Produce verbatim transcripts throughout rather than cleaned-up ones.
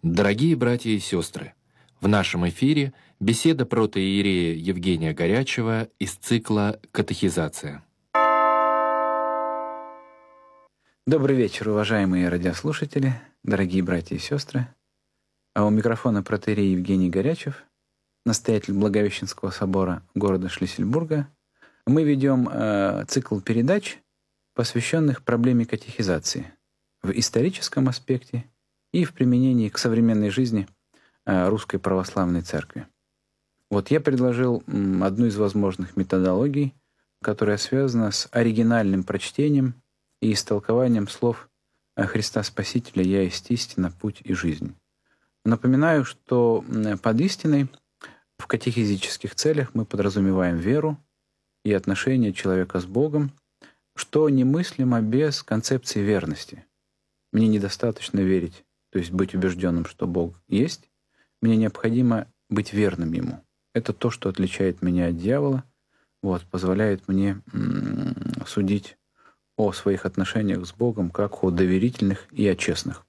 Дорогие братья и сестры, в нашем эфире беседа протоиерея Евгения Горячева из цикла «Катехизация». Добрый вечер, уважаемые радиослушатели, дорогие братья и сестры. А у микрофона протоиерей Евгений Горячев, настоятель Благовещенского собора города Шлиссельбурга. Мы ведем э, цикл передач, посвященных проблеме катехизации в историческом аспекте и в применении к современной жизни э, Русской Православной Церкви. Вот я предложил м, одну из возможных методологий, которая связана с оригинальным прочтением и истолкованием слов Христа Спасителя «Я есть истина, путь и жизнь». Напоминаю, что под истиной в катехизических целях мы подразумеваем веру и отношения человека с Богом, что немыслимо без концепции верности. Мне недостаточно верить, то есть быть убежденным, что Бог есть. Мне необходимо быть верным Ему. Это то, что отличает меня от дьявола, вот, позволяет мне м- судить о своих отношениях с Богом как о доверительных и о честных.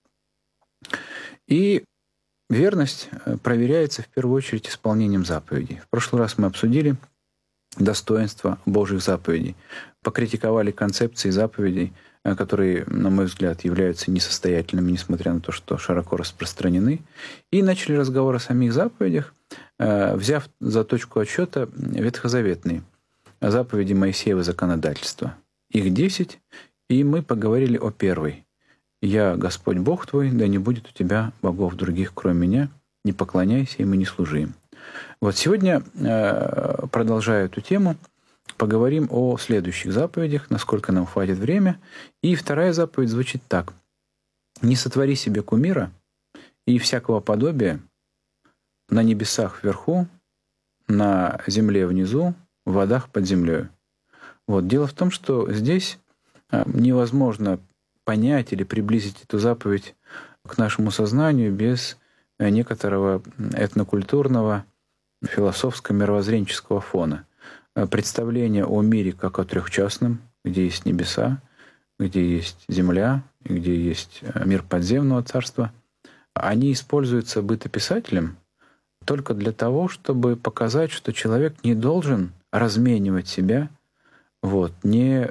И верность проверяется в первую очередь исполнением заповедей. В прошлый раз мы обсудили достоинства Божьих заповедей, покритиковали концепции заповедей, которые, на мой взгляд, являются несостоятельными, несмотря на то, что широко распространены, и начали разговор о самих заповедях, взяв за точку отсчета ветхозаветные заповеди Моисеева законодательства. Их десять, и мы поговорили о первой. «Я Господь Бог твой, да не будет у тебя богов других, кроме меня, не поклоняйся им и не служи им». Вот сегодня, продолжая эту тему, поговорим о следующих заповедях, насколько нам хватит времени. И вторая заповедь звучит так. «Не сотвори себе кумира и всякого подобия на небесах вверху, на земле внизу, в водах под землей». Вот. Дело в том, что здесь невозможно понять или приблизить эту заповедь к нашему сознанию без некоторого этнокультурного, философско-мировоззренческого фона. Представление о мире как о трехчастном, где есть небеса, где есть земля, где есть мир подземного царства, они используются бытописателем только для того, чтобы показать, что человек не должен разменивать себя вот, не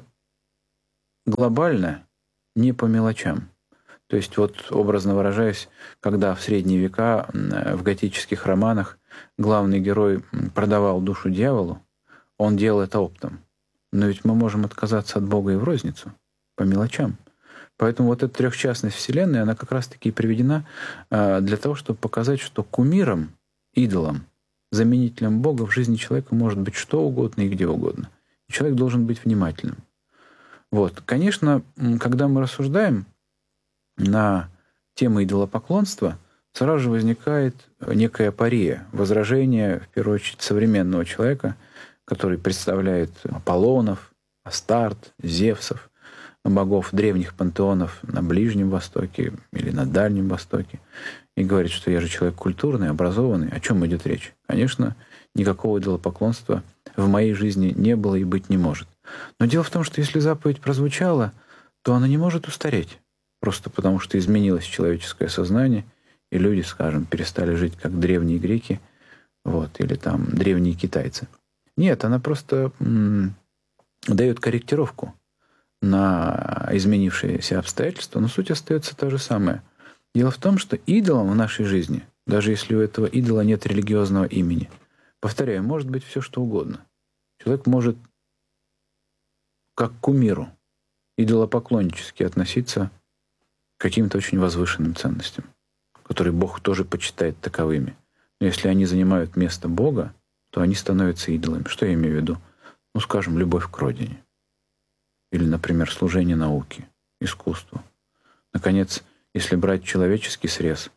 глобально, не по мелочам. То есть, вот образно выражаясь, когда в средние века в готических романах главный герой продавал душу дьяволу, он делал это оптом. Но ведь мы можем отказаться от Бога и в розницу, по мелочам. Поэтому вот эта трехчастность Вселенной, она как раз-таки и приведена для того, чтобы показать, что кумиром, идолом, заменителем Бога в жизни человека может быть что угодно и где угодно. И человек должен быть внимательным. Вот. Конечно, когда мы рассуждаем на тему идолопоклонства, сразу же возникает некая апория, возражение, в первую очередь, современного человека, который представляет Аполлонов, Астарт, Зевсов, богов древних пантеонов на Ближнем Востоке или на Дальнем Востоке, и говорит, что я же человек культурный, образованный. О чем идет речь? Конечно, никакого идолопоклонства в моей жизни не было и быть не может. Но дело в том, что если заповедь прозвучала, то она не может устареть. Просто потому, что изменилось человеческое сознание, и люди, скажем, перестали жить как древние греки, вот, или там древние китайцы. Нет, она просто м- дает корректировку на изменившиеся обстоятельства, но суть остается та же самая. Дело в том, что идолом в нашей жизни, даже если у этого идола нет религиозного имени, повторяю, может быть все что угодно. Человек может как к кумиру идолопоклоннически относиться к каким-то очень возвышенным ценностям, которые Бог тоже почитает таковыми. Но если они занимают место Бога, то они становятся идолами. Что я имею в виду? Ну, скажем, любовь к родине. Или, например, служение науке, искусству. Наконец, если брать человеческий срез,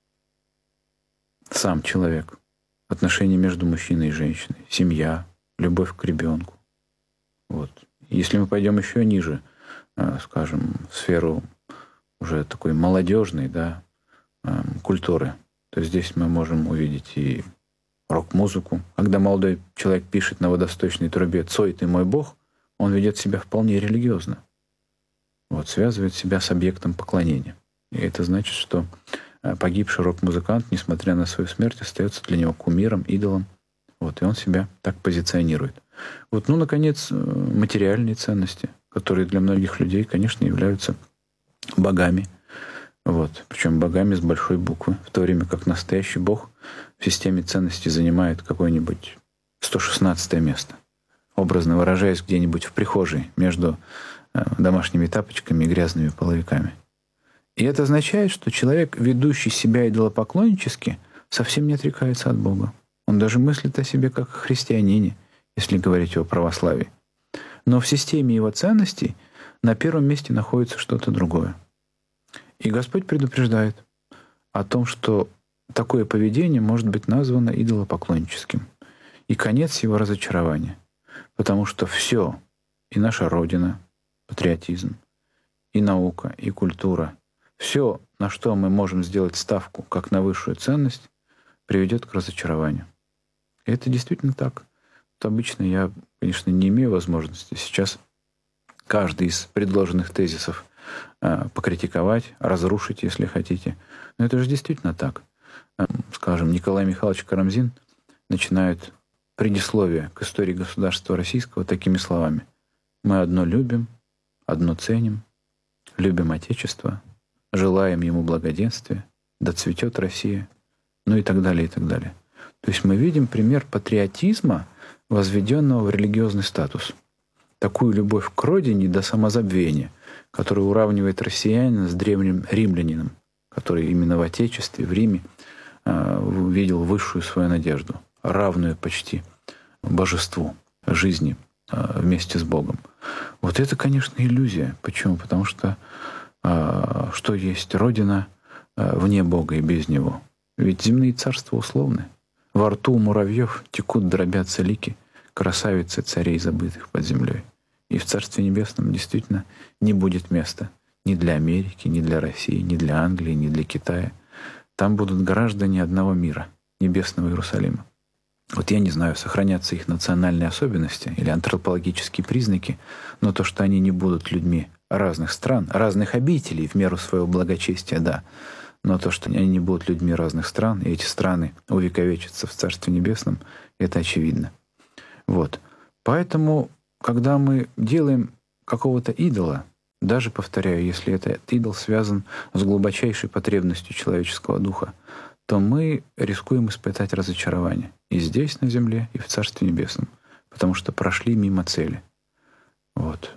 сам человек, отношения между мужчиной и женщиной, семья, любовь к ребенку. Вот. Если мы пойдем еще ниже, скажем, в сферу уже такой молодежной, да, культуры, то здесь мы можем увидеть и рок-музыку. Когда молодой человек пишет на водосточной трубе «Цой, ты мой Бог», он ведет себя вполне религиозно. Вот, связывает себя с объектом поклонения. И это значит, что погибший рок-музыкант, несмотря на свою смерть, остается для него кумиром, идолом. Вот, и он себя так позиционирует. Вот, ну, наконец, материальные ценности, которые для многих людей, конечно, являются богами. Вот, причем богами с большой буквы, в то время как настоящий бог в системе ценностей занимает какое-нибудь сто шестнадцатое место. Образно выражаясь, где-нибудь в прихожей между домашними тапочками и грязными половиками. И это означает, что человек, ведущий себя идолопоклоннически, совсем не отрекается от Бога. Он даже мыслит о себе как о христианине, если говорить о православии. Но в системе его ценностей на первом месте находится что-то другое. И Господь предупреждает о том, что такое поведение может быть названо идолопоклонническим. И конец его разочарования. Потому что все, и наша Родина, патриотизм, и наука, и культура, все, на что мы можем сделать ставку как на высшую ценность, приведет к разочарованию. И это действительно так. То обычно я, конечно, не имею возможности сейчас каждый из предложенных тезисов э, покритиковать, разрушить, если хотите. Но это же действительно так. Э, скажем, Николай Михайлович Карамзин начинает предисловие к истории государства российского такими словами. «Мы одно любим, одно ценим, любим Отечество, желаем ему благоденствия, да цветет Россия», ну и так далее, и так далее. То есть мы видим пример патриотизма, возведенного в религиозный статус. Такую любовь к родине до самозабвения, которая уравнивает россиянина с древним римлянином, который именно в Отечестве, в Риме, э, видел высшую свою надежду, равную почти божеству жизни э, вместе с Богом. Вот это, конечно, иллюзия. Почему? Потому что э, что есть Родина э, вне Бога и без Него? Ведь земные царства условны. Во рту у муравьев текут, дробятся лики, красавицы царей, забытых под землей. И в Царстве Небесном действительно не будет места ни для Америки, ни для России, ни для Англии, ни для Китая. Там будут граждане одного мира, небесного Иерусалима. Вот я не знаю, сохранятся их национальные особенности или антропологические признаки, но то, что они не будут людьми разных стран, разных обителей в меру своего благочестия, да. Но то, что они не будут людьми разных стран, и эти страны увековечатся в Царстве Небесном, это очевидно. Вот. Поэтому, когда мы делаем какого-то идола, даже, повторяю, если этот идол связан с глубочайшей потребностью человеческого духа, то мы рискуем испытать разочарование и здесь, на земле, и в Царстве Небесном, потому что прошли мимо цели. Вот.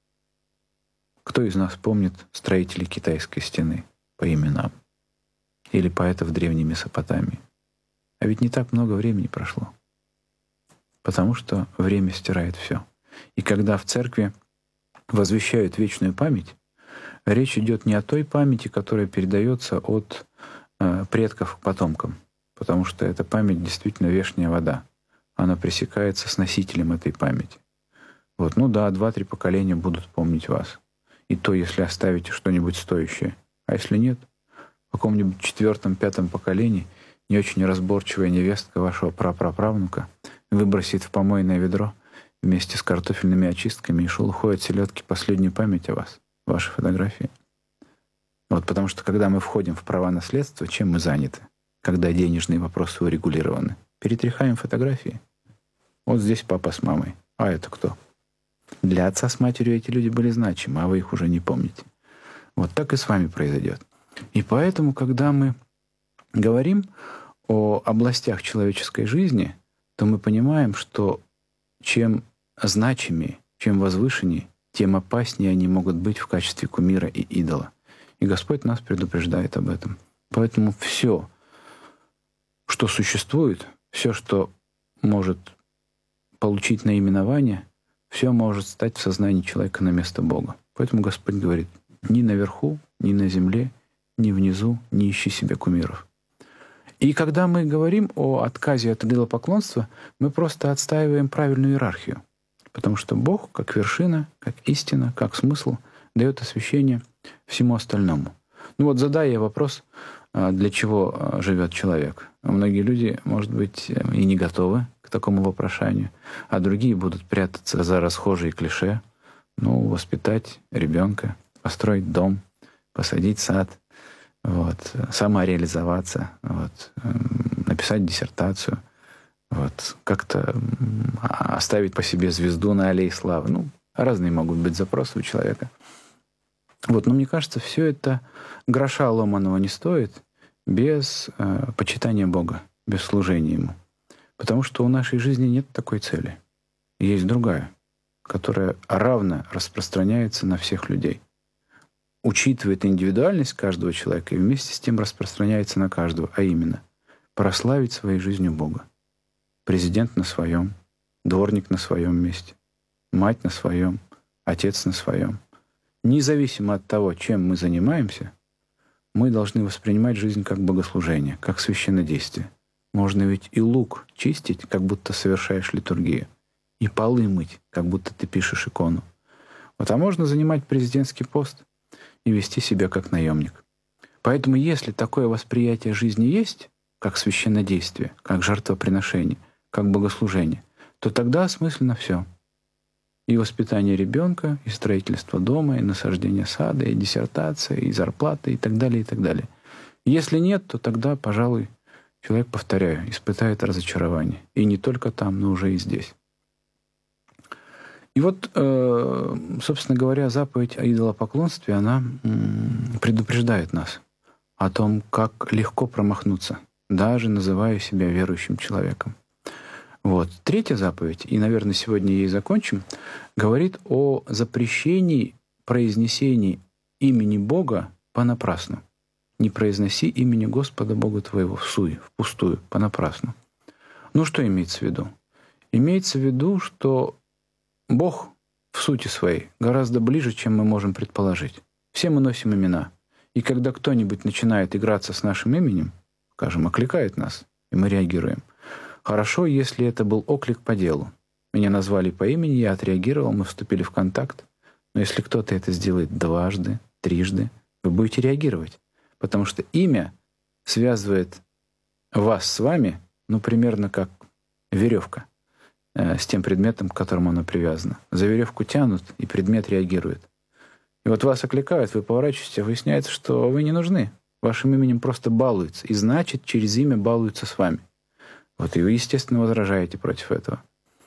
Кто из нас помнит строителей Китайской стены по именам? Или поэтов древней Месопотамии? А ведь не так много времени прошло. Потому что время стирает все. И когда в церкви возвещают вечную память, речь идет не о той памяти, которая передается от э, предков к потомкам, потому что эта память действительно вешняя вода. Она пресекается с носителем этой памяти. Вот, ну да, два-три поколения будут помнить вас. И то, если оставите что-нибудь стоящее. А если нет, в каком-нибудь четвертом, пятом поколении не очень разборчивая невестка вашего прапраправнука выбросит в помойное ведро вместе с картофельными очистками и шелухой от селедки последнюю память о вас, ваши фотографии. Вот потому что, когда мы входим в права наследства, чем мы заняты? Когда денежные вопросы урегулированы? Перетряхаем фотографии. Вот здесь папа с мамой. А это кто? Для отца с матерью эти люди были значимы, а вы их уже не помните. Вот так и с вами произойдет. И поэтому, когда мы говорим о областях человеческой жизни, то мы понимаем, что чем значимее, чем возвышеннее, тем опаснее они могут быть в качестве кумира и идола. И Господь нас предупреждает об этом. Поэтому все, что существует, все, что может получить наименование, все может стать в сознании человека на место Бога. Поэтому Господь говорит: ни наверху, ни на земле, ни внизу не ищи себе кумиров. И когда мы говорим о отказе от идолопоклонства, мы просто отстаиваем правильную иерархию. Потому что Бог, как вершина, как истина, как смысл, дает освящение всему остальному. Ну вот задая я вопрос, для чего живет человек. Многие люди, может быть, и не готовы к такому вопрошанию, а другие будут прятаться за расхожие клише. Ну, воспитать ребенка, построить дом, посадить сад, вот, самореализоваться, вот, написать диссертацию, вот, как-то оставить по себе звезду на аллее славы. Ну, разные могут быть запросы у человека. Вот, но мне кажется, все это гроша ломаного не стоит без э, почитания Бога, без служения Ему. Потому что у нашей жизни нет такой цели. Есть другая, которая равно распространяется на всех людей. Учитывает индивидуальность каждого человека и вместе с тем распространяется на каждого, а именно прославить своей жизнью Бога. Президент на своем, дворник на своем месте, мать на своем, отец на своем. Независимо от того, чем мы занимаемся, мы должны воспринимать жизнь как богослужение, как священнодействие. Можно ведь и лук чистить, как будто совершаешь литургию, и полы мыть, как будто ты пишешь икону. Вот, а можно занимать президентский пост и вести себя как наемник. Поэтому если такое восприятие жизни есть, как священнодействие, как жертвоприношение, как богослужение, то тогда осмысленно все. И воспитание ребенка, и строительство дома, и насаждение сада, и диссертация, и зарплата, и так далее, и так далее. Если нет, то тогда, пожалуй, человек, повторяю, испытает разочарование. И не только там, но уже и здесь. И вот, собственно говоря, заповедь о идолопоклонстве, она предупреждает нас о том, как легко промахнуться, даже называя себя верующим человеком. Вот. Третья заповедь, и, наверное, сегодня ей закончим, говорит о запрещении произнесения имени Бога понапрасну. Не произноси имени Господа Бога твоего всуе, впустую, понапрасну. Ну, что имеется в виду? Имеется в виду, что Бог в сути своей гораздо ближе, чем мы можем предположить. Все мы носим имена. И когда кто-нибудь начинает играться с нашим именем, скажем, окликает нас, и мы реагируем, хорошо, если это был оклик по делу. Меня назвали по имени, я отреагировал, мы вступили в контакт. Но если кто-то это сделает дважды, трижды, вы будете реагировать. Потому что имя связывает вас с вами, ну, примерно как веревка э, с тем предметом, к которому она привязана. За веревку тянут, и предмет реагирует. И вот вас окликают, вы поворачиваетесь, а выясняется, что вы не нужны. Вашим именем просто балуются. И значит, через имя балуются с вами. Вот, и вы, естественно, возражаете против этого.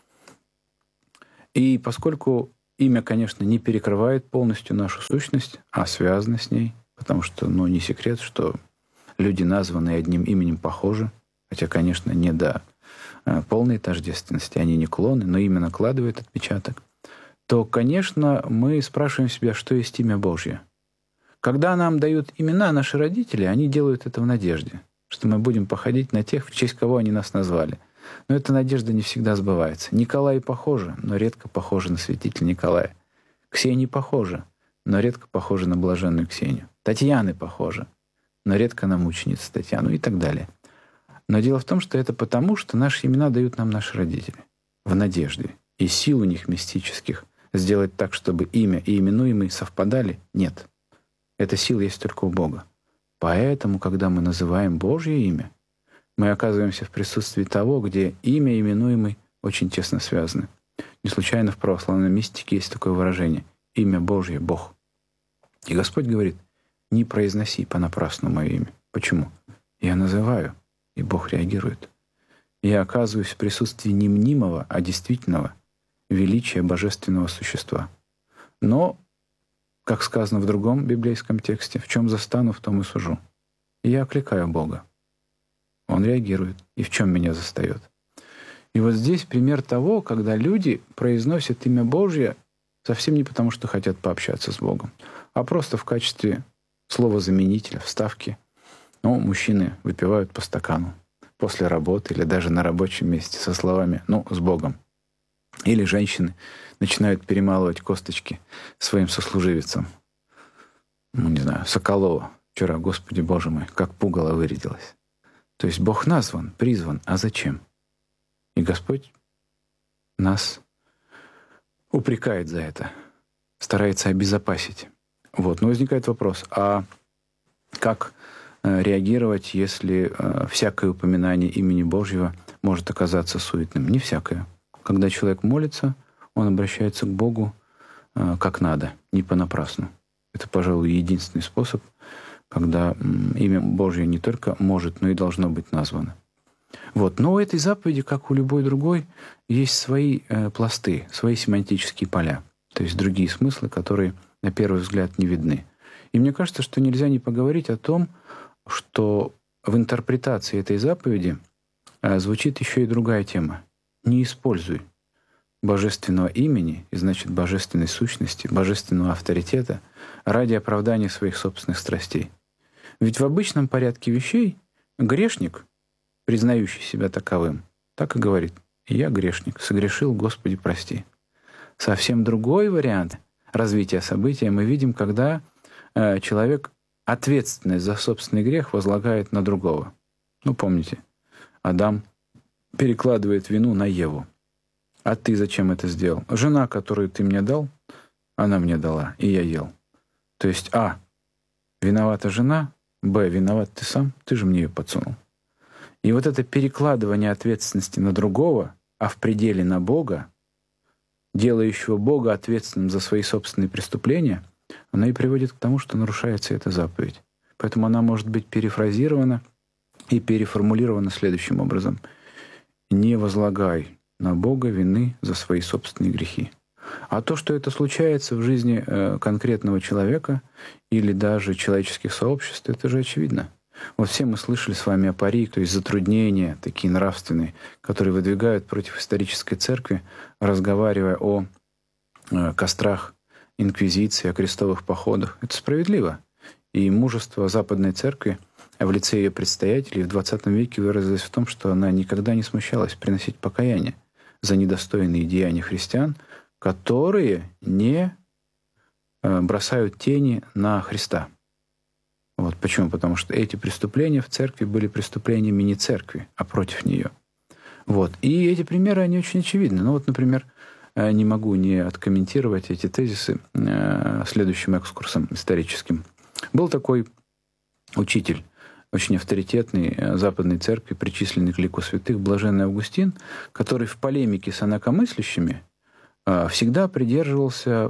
И поскольку имя, конечно, не перекрывает полностью нашу сущность, а связано с ней, потому что, ну, не секрет, что люди, названные одним именем, похожи, хотя, конечно, не до полной тождественности, они не клоны, но имя накладывает отпечаток, то, конечно, мы спрашиваем себя, что есть имя Божье. Когда нам дают имена наши родители, они делают это в надежде, что мы будем походить на тех, в честь кого они нас назвали. Но эта надежда не всегда сбывается. Николай похоже, но редко похоже на святителя Николая. Ксения похожа, но редко похожа на блаженную Ксению. Татьяны похожа, но редко на мученицу Татьяну и так далее. Но дело в том, что это потому, что наши имена дают нам наши родители в надежде. И сил у них мистических сделать так, чтобы имя и именуемый совпадали, нет. Эта сила есть только у Бога. Поэтому, когда мы называем Божье имя, мы оказываемся в присутствии того, где имя и именуемый очень тесно связаны. Не случайно в православной мистике есть такое выражение «имя Божье — Бог». И Господь говорит: не произноси понапрасну мое имя. Почему? Я называю, и Бог реагирует. Я оказываюсь в присутствии не мнимого, а действительного величия божественного существа. Но, как сказано в другом библейском тексте, в чем застану, в том и сужу. И я окликаю Бога. Он реагирует. И в чем меня застает? И вот здесь пример того, когда люди произносят имя Божье совсем не потому, что хотят пообщаться с Богом, а просто в качестве слова-заменителя, вставки. Ну, мужчины выпивают по стакану после работы или даже на рабочем месте со словами «ну, с Богом». Или женщины начинают перемалывать косточки своим сослуживицам. Ну, не знаю, Соколова. Вчера, Господи Боже мой, как пугало вырядилась. То есть Бог назван, призван, а зачем? И Господь нас упрекает за это, старается обезопасить. Вот. Но возникает вопрос, а как реагировать, если всякое упоминание имени Божьего может оказаться суетным? Не всякое. Когда человек молится, он обращается к Богу как надо, не понапрасну. Это, пожалуй, единственный способ, когда имя Божье не только может, но и должно быть названо. Вот. Но у этой заповеди, как у любой другой, есть свои э, пласты, свои семантические поля, то есть другие смыслы, которые на первый взгляд не видны. И мне кажется, что нельзя не поговорить о том, что в интерпретации этой заповеди э, звучит еще и другая тема. Не используй божественного имени, и значит божественной сущности, божественного авторитета ради оправдания своих собственных страстей. Ведь в обычном порядке вещей грешник, признающий себя таковым, так и говорит: «Я грешник, согрешил, Господи, прости». Совсем другой вариант развития события мы видим, когда э, человек ответственность за собственный грех возлагает на другого. Ну, помните, Адам перекладывает вину на Еву. «А ты зачем это сделал? Жена, которую ты мне дал, она мне дала, и я ел». То есть А. Виновата жена, Б. Виноват ты сам, ты же мне ее подсунул. И вот это перекладывание ответственности на другого, а в пределе на Бога, делающего Бога ответственным за свои собственные преступления, она и приводит к тому, что нарушается эта заповедь. Поэтому она может быть перефразирована и переформулирована следующим образом: «Не возлагай на Бога вины за свои собственные грехи». А то, что это случается в жизни э, конкретного человека или даже человеческих сообществ, это же очевидно. Вот все мы слышали с вами о пари, то есть затруднения такие нравственные, которые выдвигают против исторической церкви, разговаривая о э, кострах инквизиции, о крестовых походах. Это справедливо. И мужество Западной Церкви в лице ее предстоятелей в двадцатом веке выразилось в том, что она никогда не смущалась приносить покаяние за недостойные деяния христиан, которые не бросают тени на Христа. Вот почему? Потому что эти преступления в церкви были преступлениями не церкви, а против нее. Вот. И эти примеры, они очень очевидны. Ну вот, например, не могу не откомментировать эти тезисы следующим экскурсом историческим. Был такой учитель, очень авторитетный Западной Церкви, причисленный к лику святых, блаженный Августин, который в полемике с инакомыслящими всегда придерживался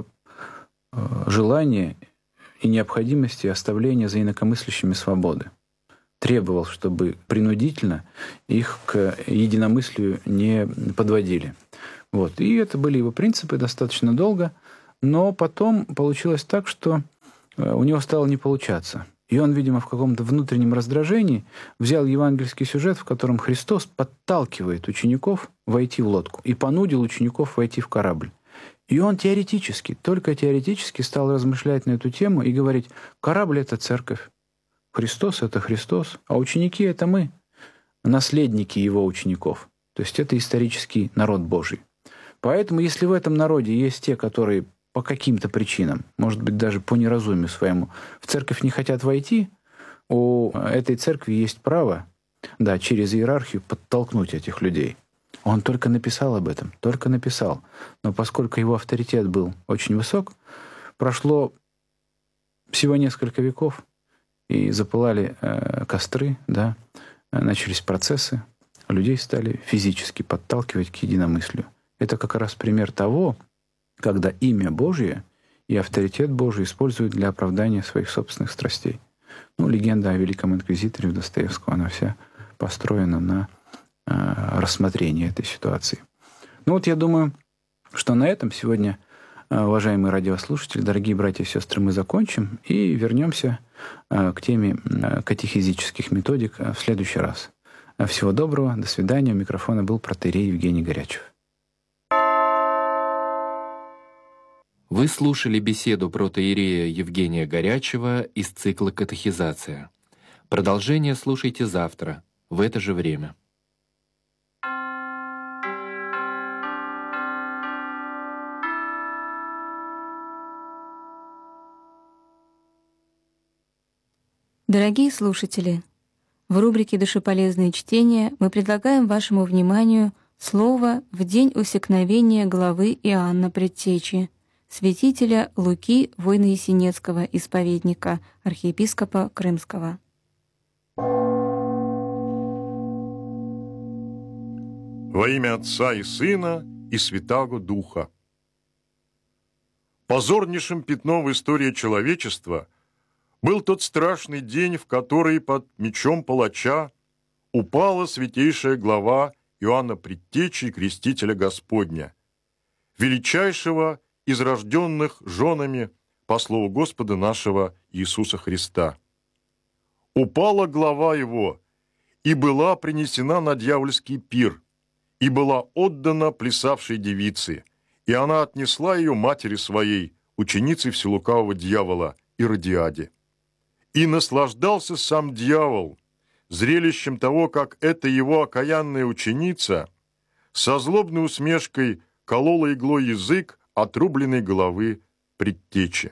желания и необходимости оставления за инакомыслящими свободы. Требовал, чтобы принудительно их к единомыслию не подводили. Вот. И это были его принципы достаточно долго, но потом получилось так, что у него стало не получаться. И он, видимо, в каком-то внутреннем раздражении взял евангельский сюжет, в котором Христос подталкивает учеников войти в лодку и понудил учеников войти в корабль. И он теоретически, только теоретически стал размышлять на эту тему и говорить: корабль — это церковь, Христос — это Христос, а ученики — это мы, наследники его учеников. То есть это исторический народ Божий. Поэтому, если в этом народе есть те, которые по каким-то причинам, может быть, даже по неразумию своему, в церковь не хотят войти, у этой церкви есть право, да, через иерархию подтолкнуть этих людей. Он только написал об этом, только написал. Но поскольку его авторитет был очень высок, прошло всего несколько веков, и запылали э, костры, да, начались процессы, людей стали физически подталкивать к единомыслию. Это как раз пример того, когда имя Божье и авторитет Божий используют для оправдания своих собственных страстей. Ну, легенда о великом инквизиторе Достоевского, она вся построена на э, рассмотрении этой ситуации. Ну вот я думаю, что на этом сегодня, э, уважаемые радиослушатели, дорогие братья и сестры, мы закончим и вернемся э, к теме э, катехизических методик э, в следующий раз. Всего доброго, до свидания. У микрофона был протоиерей Евгений Горячев. Вы слушали беседу протоиерея Евгения Горячева из цикла «Катехизация». Продолжение слушайте завтра, в это же время. Дорогие слушатели, в рубрике «Душеполезные чтения» мы предлагаем вашему вниманию слово в день усекновения главы Иоанна Предтечи, святителя Луки Войно-Ясенецкого, исповедника, архиепископа Крымского. Во имя Отца и Сына и Святаго Духа. Позорнейшим пятном в истории человечества Был тот страшный день, в который под мечом палача упала святейшая глава Иоанна Предтечи, крестителя Господня, величайшего из рожденных женами по слову Господа нашего Иисуса Христа. Упала глава его, и была принесена на дьявольский пир, и была отдана плясавшей девице, и она отнесла ее матери своей, ученице вселукавого дьявола, Иродиаде. И наслаждался сам дьявол зрелищем того, как эта его окаянная ученица со злобной усмешкой колола иглой язык отрубленной головы Предтечи.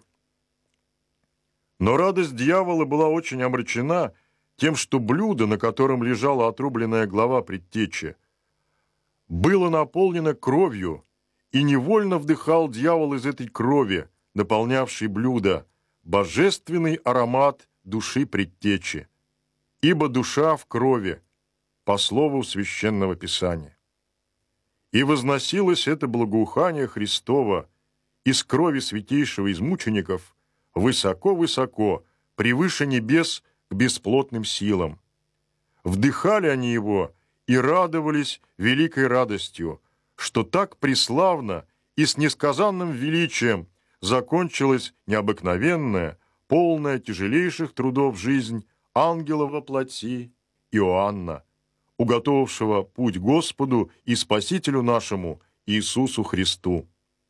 Но радость дьявола была очень омрачена тем, что блюдо, на котором лежала отрубленная голова Предтечи, было наполнено кровью, и невольно вдыхал дьявол из этой крови, наполнявшей блюдо, божественный аромат души Предтечи, ибо душа в крови, по слову Священного Писания. И возносилось это благоухание Христово из крови святейшего из мучеников высоко-высоко, превыше небес, к бесплотным силам. Вдыхали они его и радовались великой радостью, что так преславно и с несказанным величием закончилась необыкновенная, полная тяжелейших трудов жизнь ангела во плоти Иоанна, уготовавшего путь Господу и Спасителю нашему Иисусу Христу.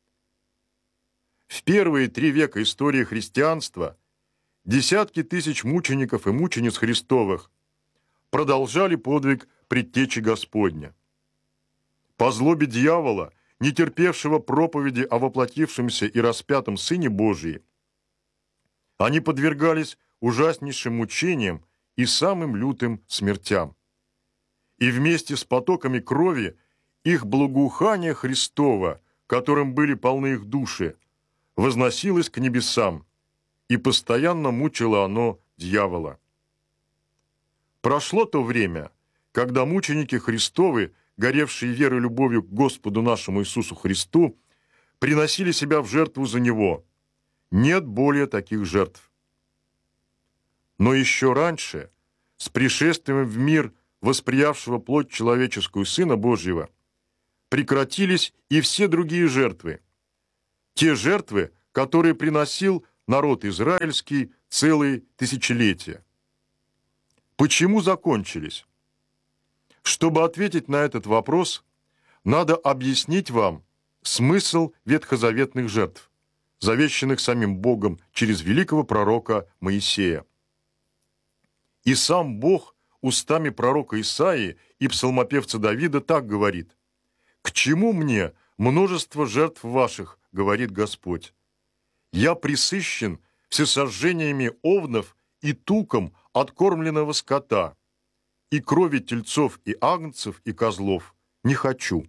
В первые три века истории христианства десятки тысяч мучеников и мучениц Христовых продолжали подвиг Предтечи Господня. По злобе дьявола, не терпевшего проповеди о воплотившемся и распятом Сыне Божием, они подвергались ужаснейшим мучениям и самым лютым смертям. И вместе с потоками крови их благоухание Христово, которым были полны их души, возносилось к небесам, и постоянно мучило оно дьявола. Прошло то время, когда мученики Христовы, горевшие верой и любовью к Господу нашему Иисусу Христу, приносили себя в жертву за Него. Нет более таких жертв. Но еще раньше, с пришествием в мир восприявшего плоть человеческую Сына Божьего, прекратились и все другие жертвы. Те жертвы, которые приносил народ израильский целые тысячелетия. Почему закончились? Чтобы ответить на этот вопрос, надо объяснить вам смысл ветхозаветных жертв, завещанных самим Богом через великого пророка Моисея. И сам Бог устами пророка Исаии и псалмопевца Давида так говорит: «К чему мне множество жертв ваших, говорит Господь? Я пресыщен всесожжениями овнов и туком откормленного скота, и крови тельцов и агнцев и козлов не хочу.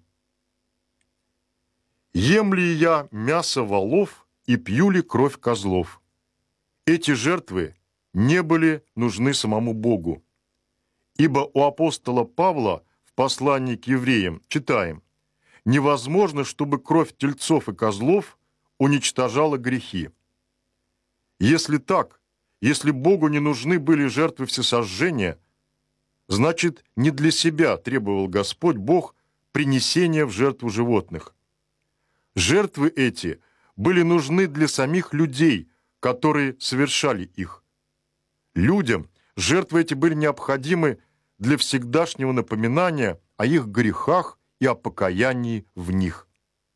Ем ли я мясо волов и пью ли кровь козлов?» Эти жертвы не были нужны самому Богу. Ибо у апостола Павла в послании к евреям читаем: «Невозможно, чтобы кровь тельцов и козлов уничтожала грехи». Если так, если Богу не нужны были жертвы всесожжения, значит, не для себя требовал Господь Бог принесения в жертву животных. Жертвы эти были нужны для самих людей, которые совершали их. Людям жертвы эти были необходимы для всегдашнего напоминания о их грехах и о покаянии в них.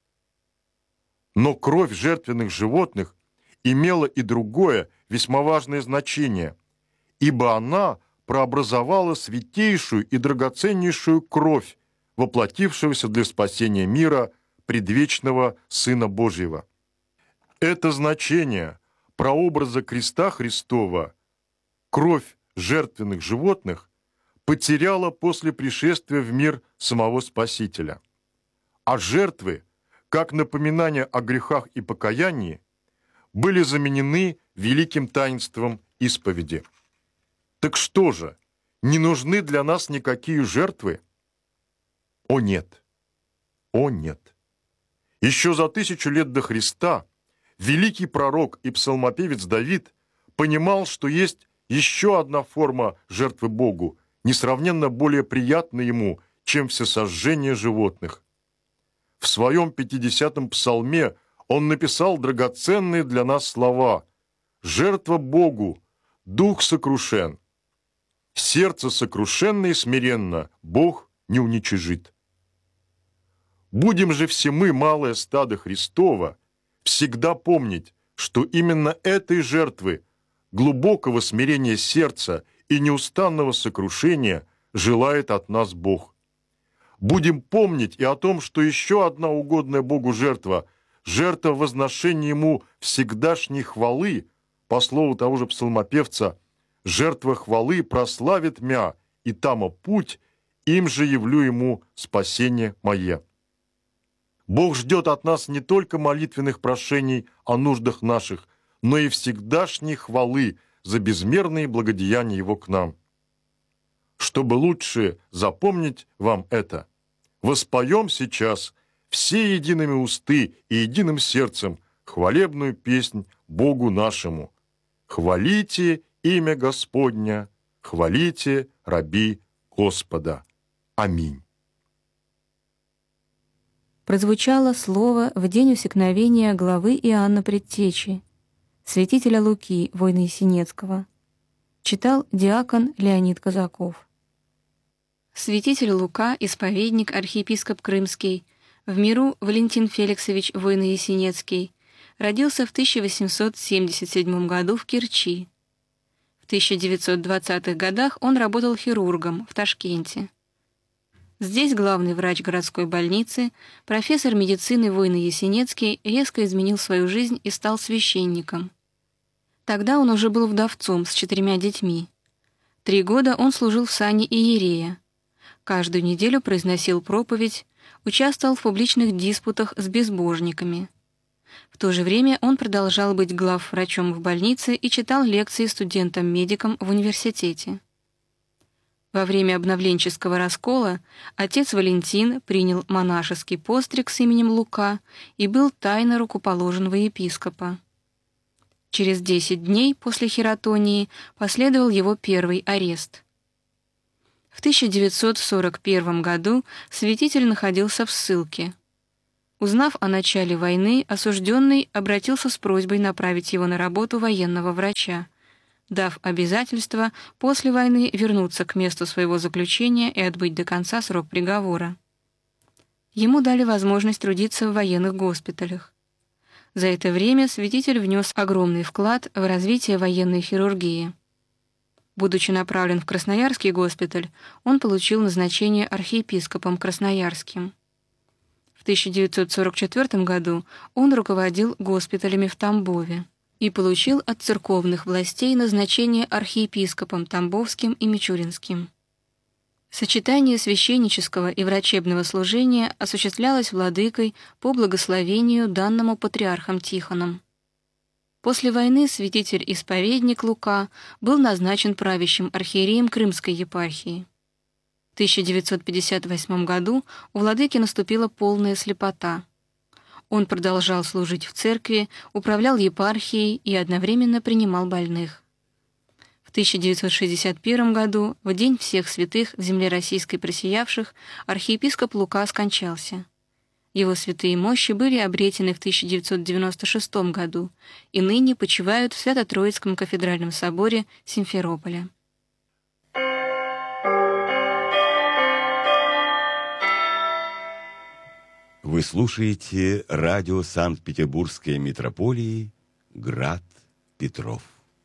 Но кровь жертвенных животных имела и другое, весьма важное значение, ибо она прообразовала святейшую и драгоценнейшую кровь, воплотившегося для спасения мира предвечного Сына Божьего. Это значение прообраза креста Христова, кровь жертвенных животных, потеряла после пришествия в мир самого Спасителя. А жертвы, как напоминание о грехах и покаянии, были заменены великим таинством исповеди. Так что же, не нужны для нас никакие жертвы? О нет! О нет! Еще за тысячу лет до Христа великий пророк и псалмопевец Давид понимал, что есть еще одна форма жертвы Богу, несравненно более приятна ему, чем всесожжение животных. В своем пятидесятом псалме он написал драгоценные для нас слова: «Жертва Богу, дух сокрушен. Сердце сокрушенно и смиренно Бог не уничижит». Будем же все мы, малое стадо Христово, всегда помнить, что именно этой жертвы, глубокого смирения сердца и неустанного сокрушения желает от нас Бог. Будем помнить и о том, что еще одна угодная Богу жертва, жертва возношения Ему всегдашней хвалы, по слову того же псалмопевца, «Жертва хвалы прославит мя, и тамо путь, им же явлю Ему спасение мое». Бог ждет от нас не только молитвенных прошений о нуждах наших, но и всегдашней хвалы за безмерные благодеяния Его к нам. Чтобы лучше запомнить вам это, воспоем сейчас все едиными усты и единым сердцем хвалебную песнь Богу нашему. «Хвалите имя Господня, хвалите раби Господа». Аминь. Прозвучало слово в день усекновения главы Иоанна Предтечи, святителя Луки, воина Есенецкого. Читал диакон Леонид Казаков. Святитель Лука, исповедник, архиепископ Крымский, в миру Валентин Феликсович Войно-Есенецкий, родился в тысяча восемьсот семьдесят седьмом году в Керчи. В тысяча девятьсот двадцатых годах он работал хирургом в Ташкенте. Здесь главный врач городской больницы, профессор медицины Войно-Есенецкий резко изменил свою жизнь и стал священником. Тогда он уже был вдовцом с четырьмя детьми. Три года он служил в сане иерея. Каждую неделю произносил проповедь, участвовал в публичных диспутах с безбожниками. В то же время он продолжал быть главврачом в больнице и читал лекции студентам-медикам в университете. Во время обновленческого раскола отец Валентин принял монашеский постриг с именем Лука и был тайно рукоположен во епископа. Через десять дней после хератонии последовал его первый арест. В тысяча девятьсот сорок первом году святитель находился в ссылке. Узнав о начале войны, осужденный обратился с просьбой направить его на работу военного врача, дав обязательство после войны вернуться к месту своего заключения и отбыть до конца срок приговора. Ему дали возможность трудиться в военных госпиталях. За это время святитель внес огромный вклад в развитие военной хирургии. Будучи направлен в Красноярский госпиталь, он получил назначение архиепископом Красноярским. В тысяча девятьсот сорок четвёртом году он руководил госпиталями в Тамбове и получил от церковных властей назначение архиепископом Тамбовским и Мичуринским. Сочетание священнического и врачебного служения осуществлялось владыкой по благословению, данному патриархом Тихоном. После войны святитель-исповедник Лука был назначен правящим архиереем Крымской епархии. В тысяча девятьсот пятьдесят восьмом году у владыки наступила полная слепота. Он продолжал служить в церкви, управлял епархией и одновременно принимал больных. В тысяча девятьсот шестьдесят первом году, в День всех святых в земле российской просиявших, архиепископ Лука скончался. Его святые мощи были обретены в тысяча девятьсот девяносто шестом году и ныне почивают в Свято-Троицком кафедральном соборе Симферополя. Вы слушаете радио Санкт-Петербургской митрополии «Град Петров».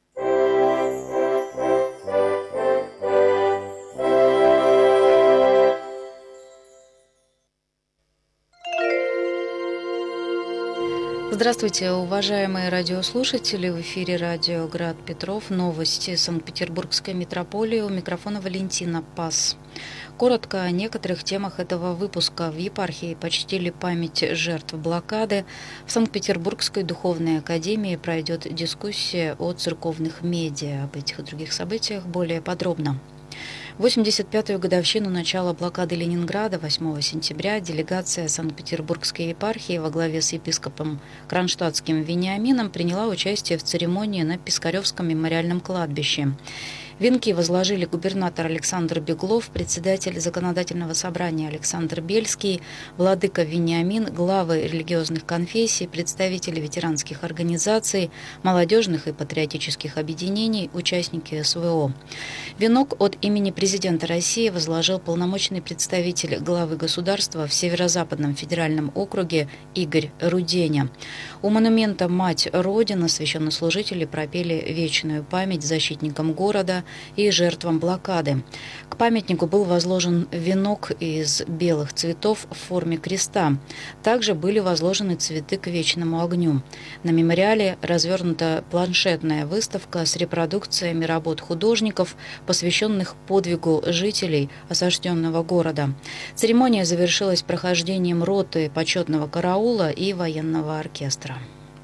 Здравствуйте, уважаемые радиослушатели! В эфире радио «Град Петров». Новости Санкт-Петербургской митрополии. У микрофона Валентина Пас. Коротко о некоторых темах этого выпуска. В епархии почтили память жертв блокады. В Санкт-Петербургской духовной академии пройдет дискуссия о церковных медиа. Об этих и других событиях более подробно. восемьдесят пятую годовщину начала блокады Ленинграда восьмого сентября делегация Санкт-Петербургской епархии во главе с епископом Кронштадтским Вениамином приняла участие в церемонии на Пискаревском мемориальном кладбище. Венки возложили губернатор Александр Беглов, председатель Законодательного собрания Александр Бельский, владыка Вениамин, главы религиозных конфессий, представители ветеранских организаций, молодежных и патриотических объединений, участники эс вэ о. Венок от имени президента России возложил полномочный представитель главы государства в Северо-Западном федеральном округе Игорь Руденя. У монумента «Мать Родина» священнослужители пропели вечную память защитникам города и жертвам блокады. К памятнику был возложен венок из белых цветов в форме креста. Также были возложены цветы к вечному огню. На мемориале развернута планшетная выставка с репродукциями работ художников, посвященных подвигу жителей осажденного города. Церемония завершилась прохождением роты почетного караула и военного оркестра.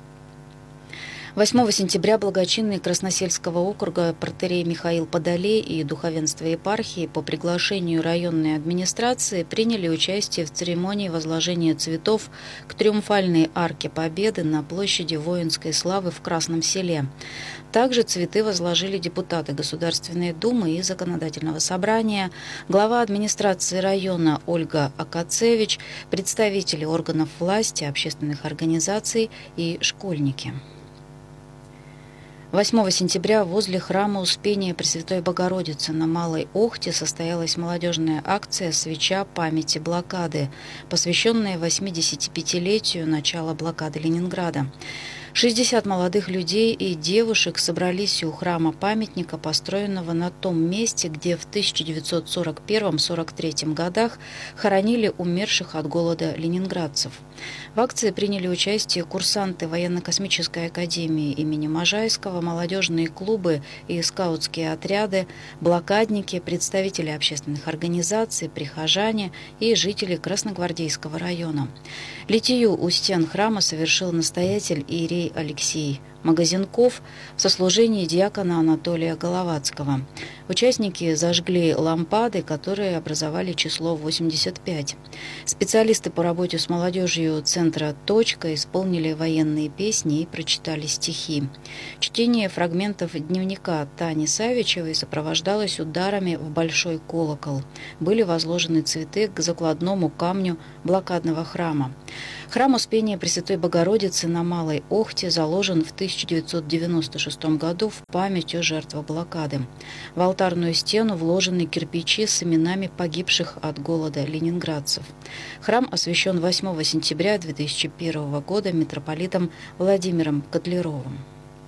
восьмого сентября благочинный Красносельского округа протоиерей Михаил Подолей и духовенство епархии по приглашению районной администрации приняли участие в церемонии возложения цветов к триумфальной арке Победы на площади Воинской славы в Красном Селе. Также цветы возложили депутаты Государственной Думы и Законодательного собрания, глава администрации района Ольга Акацевич, представители органов власти, общественных организаций и школьники. восьмого сентября возле храма Успения Пресвятой Богородицы на Малой Охте состоялась молодежная акция «Свеча памяти блокады», посвященная восьмидесятипятилетию начала блокады Ленинграда. шестьдесят молодых людей и девушек собрались у храма памятника, построенного на том месте, где в тысяча девятьсот сорок первом — сорок третьем годах хоронили умерших от голода ленинградцев. В акции приняли участие курсанты военно-космической академии имени Можайского, молодежные клубы и скаутские отряды, блокадники, представители общественных организаций, прихожане и жители Красногвардейского района. Литию у стен храма совершил настоятель иерей Алексей Магазинков в сослужении диакона Анатолия Головацкого. Участники зажгли лампады, которые образовали число восемьдесят пять. Специалисты по работе с молодежью центра «Точка» исполнили военные песни и прочитали стихи. Чтение фрагментов дневника Тани Савичевой сопровождалось ударами в большой колокол. Были возложены цветы к закладному камню блокадного храма. Храм Успения Пресвятой Богородицы на Малой Охте заложен в тысяча девятьсот девяносто шестом году в память о жертвах блокады. В алтарную стену вложены кирпичи с именами погибших от голода ленинградцев. Храм освящен восьмого сентября две тысячи первого года митрополитом Владимиром Котлеровым.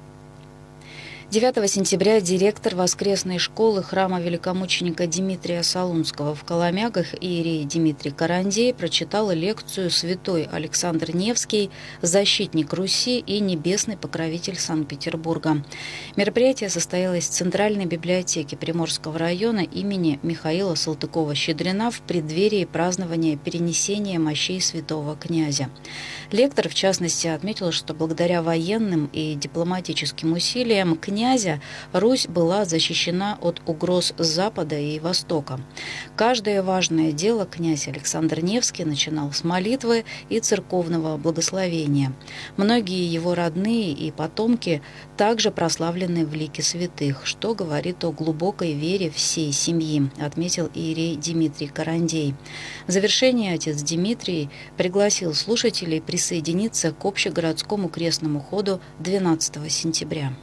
девятого сентября директор воскресной школы храма великомученика Дмитрия Солунского в Коломягах иерей Дмитрий Карандей прочитал лекцию «Святой Александр Невский. Защитник Руси и небесный покровитель Санкт-Петербурга». Мероприятие состоялось в Центральной библиотеке Приморского района имени Михаила Салтыкова-Щедрина в преддверии празднования перенесения мощей святого князя. Лектор, в частности, отметил, что благодаря военным и дипломатическим усилиям князя князя Русь была защищена от угроз с запада и востока. Каждое важное дело князь Александр Невский начинал с молитвы и церковного благословения. Многие его родные и потомки также прославлены в лике святых, что говорит о глубокой вере всей семьи, отметил иерей Дмитрий Карандей. В завершение отец Дмитрий пригласил слушателей присоединиться к общегородскому крестному ходу двенадцатого сентября.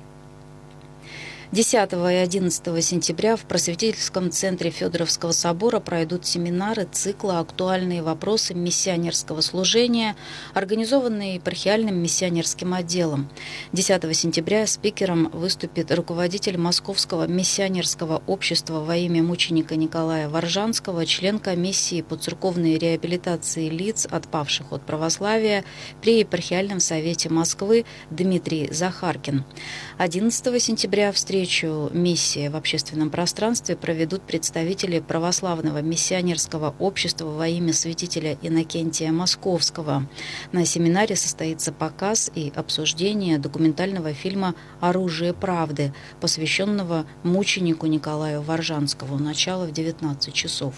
десятого и одиннадцатого сентября в Просветительском центре Федоровского собора пройдут семинары цикла «Актуальные вопросы миссионерского служения», организованные епархиальным миссионерским отделом. десятого сентября спикером выступит руководитель Московского миссионерского общества во имя мученика Николая Воржанского, член комиссии по церковной реабилитации лиц, отпавших от православия при епархиальном совете Москвы Дмитрий Захаркин. одиннадцатого сентября встреча встречу «Миссия в общественном пространстве» проведут представители православного миссионерского общества во имя святителя Иннокентия Московского. На семинаре состоится показ и обсуждение документального фильма «Оружие правды», посвященного мученику Николаю Воржанскому. Начало в девятнадцать часов.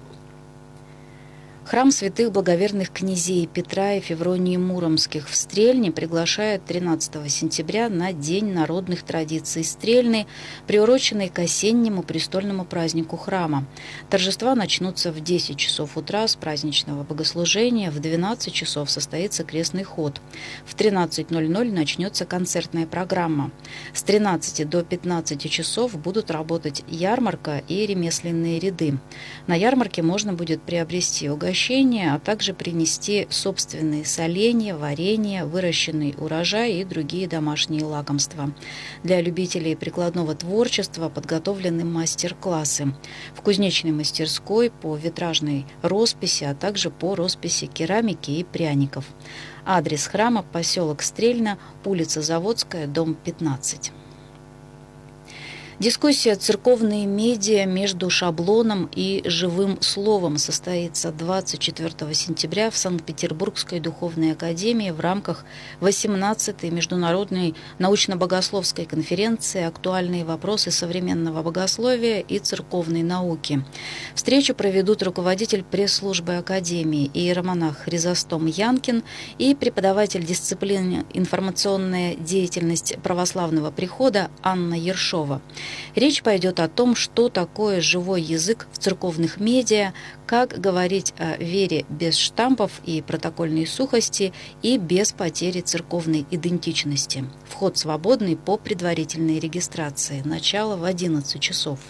Храм святых благоверных князей Петра и Февронии Муромских в Стрельне приглашает тринадцатого сентября на День народных традиций Стрельны, приуроченный к осеннему престольному празднику храма. Торжества начнутся в десять часов утра с праздничного богослужения, в двенадцать часов состоится крестный ход. В тринадцать ноль ноль начнется концертная программа. С тринадцати до пятнадцати часов будут работать ярмарка и ремесленные ряды. На ярмарке можно будет приобрести угощение, а также принести собственные соленья, варенье, выращенный урожай и другие домашние лакомства. Для любителей прикладного творчества подготовлены мастер-классы в кузнечной мастерской по витражной росписи, а также по росписи керамики и пряников. Адрес храма – поселок Стрельна, улица Заводская, дом пятнадцать. Дискуссия «Церковные медиа между шаблоном и живым словом» состоится двадцать четвёртого сентября в Санкт-Петербургской духовной академии в рамках восемнадцатой международной научно-богословской конференции «Актуальные вопросы современного богословия и церковной науки». Встречу проведут руководитель пресс-службы академии иеромонах Хризостом Янкин и преподаватель дисциплины «Информационная деятельность православного прихода» Анна Ершова. Речь пойдет о том, что такое живой язык в церковных медиа, как говорить о вере без штампов и протокольной сухости и без потери церковной идентичности. Вход свободный по предварительной регистрации. Начало в одиннадцать часов.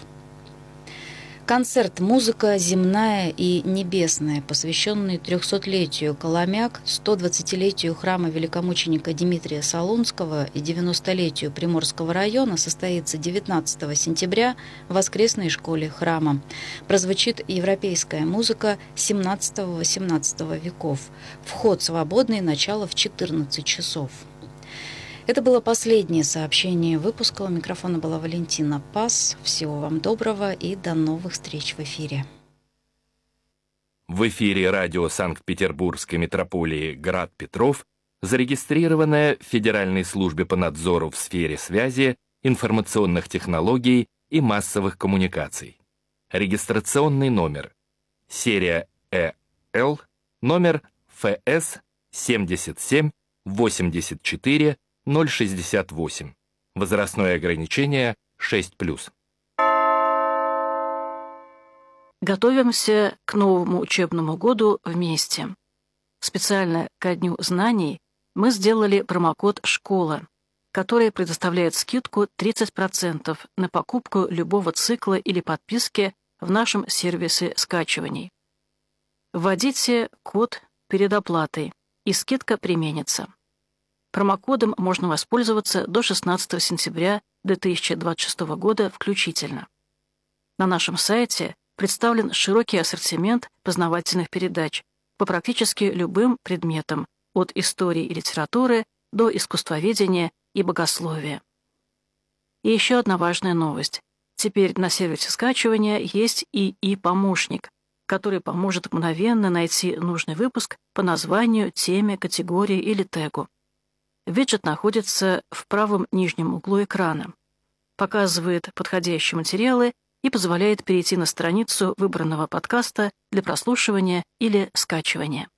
Концерт «Музыка земная и небесная», посвященный трехсотлетию Коломяк, сто двадцатилетию храма великомученика Дмитрия Солунского и девяностолетию Приморского района, состоится девятнадцатого сентября в воскресной школе храма. Прозвучит европейская музыка семнадцатого-восемнадцатого веков. Вход свободный, начало в четырнадцать часов. Это было последнее сообщение выпуска. У микрофона была Валентина Пас. Всего вам доброго и до новых встреч в эфире. В эфире радио Санкт-Петербургской метрополии «Град Петров» зарегистрированная в Федеральной службе по надзору в сфере связи, информационных технологий и массовых коммуникаций. Регистрационный номер. Серия Э Л, номер Ф С семьдесят семь восемьдесят четыре ноль шестьдесят восемь. Возрастное ограничение шесть плюс. Готовимся к новому учебному году вместе. Специально ко Дню знаний мы сделали промокод «Школа», который предоставляет скидку тридцать процентов на покупку любого цикла или подписки в нашем сервисе скачиваний. Вводите код перед оплатой, и скидка применится. Промокодом можно воспользоваться до шестнадцатого сентября две тысячи двадцать шестого года включительно. На нашем сайте представлен широкий ассортимент познавательных передач по практически любым предметам, от истории и литературы до искусствоведения и богословия. И еще одна важная новость. Теперь на сервисе скачивания есть и и-помощник, который поможет мгновенно найти нужный выпуск по названию, теме, категории или тегу. Виджет находится в правом нижнем углу экрана, показывает подходящие материалы и позволяет перейти на страницу выбранного подкаста для прослушивания или скачивания.